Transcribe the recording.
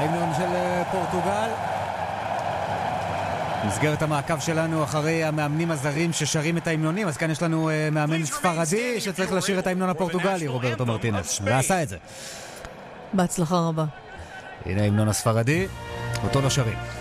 ההמנון של פורטוגל. מסגרת המעקב שלנו אחרי המאמנים הזרים ששרים את ההמנונים, אז כאן יש לנו מאמן ספרדי שצריך לשיר את ההמנון הפורטוגלי, רוברטו מרטינס, ועשה את זה. בהצלחה רבה. הנה ההמנון הספרדי, אותו לא שרים.